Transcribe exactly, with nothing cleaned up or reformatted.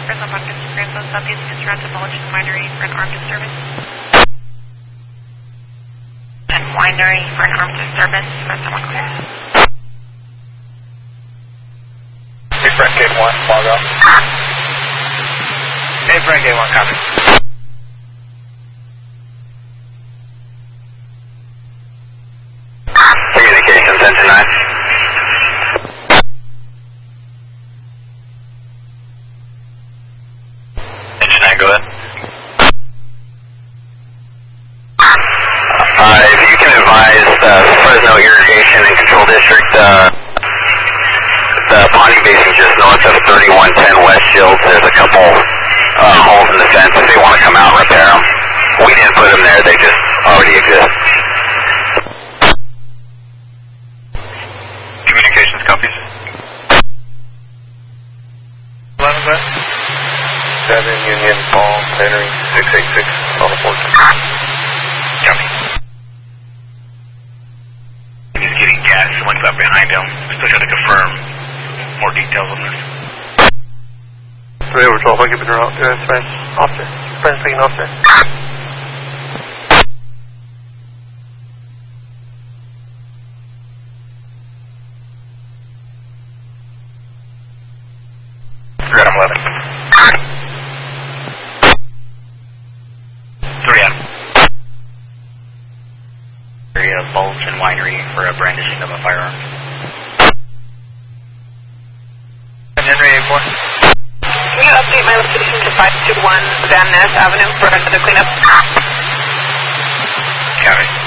Arizona Bucket Scramble, Southeast Construct Mulligan Winery for an armed disturbance. And Winery for an armed disturbance, first someone clear. Big Frank Gate one, log off. Big Frank Gate one, copy. Communication ten to nine. Engine nine, go ahead. Uh, if you can advise uh, Fresno Irrigation and Control District, uh, the ponding basin just north of thirty-one ten West Shields, there's a couple uh, holes in the fence if they want to come out and repair them. We didn't put them there, they just already exist. Communications copies. eleven, sir. seven Union Fall, Henry, six eight six on the fourteen. Copy. He's getting gas, one's up behind him. Still got to confirm more details on this. three over twelve, I'll give it around. Uh, Spanish officer. Spanish speaking officer. Grad eleven. three M. Area Bolton Winery for a brandishing of a firearm. Henry eight four. Can you update my location to five two one Van Ness Avenue for another cleanup? Copy.